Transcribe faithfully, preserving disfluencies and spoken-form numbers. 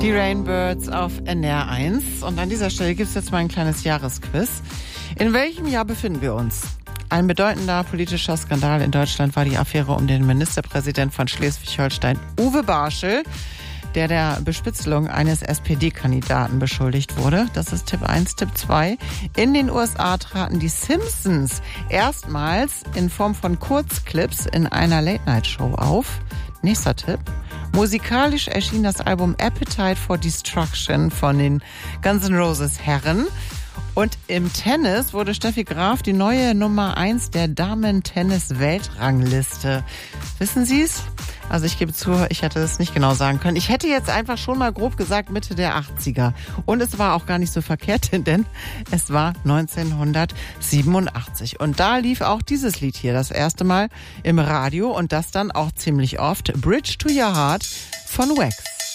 Die Rainbirds auf N R eins. Und an dieser Stelle gibt es jetzt mal ein kleines Jahresquiz. In welchem Jahr befinden wir uns? Ein bedeutender politischer Skandal in Deutschland war die Affäre um den Ministerpräsident von Schleswig-Holstein, Uwe Barschel, der der Bespitzelung eines S P D-Kandidaten beschuldigt wurde. Das ist Tipp eins. Tipp zwei. In den U S A traten die Simpsons erstmals in Form von Kurzclips in einer Late-Night-Show auf. Nächster Tipp. Musikalisch erschien das Album Appetite for Destruction von den Guns N' Roses Herren. Und im Tennis wurde Steffi Graf die neue Nummer eins der Damen-Tennis-Weltrangliste. Wissen Sie es? Also ich gebe zu, ich hätte es nicht genau sagen können. Ich hätte jetzt einfach schon mal grob gesagt Mitte der achtziger. Und es war auch gar nicht so verkehrt, denn es war neunzehnhundertsiebenundachtzig. Und da lief auch dieses Lied hier das erste Mal im Radio und das dann auch ziemlich oft. Bridge to Your Heart von Wax.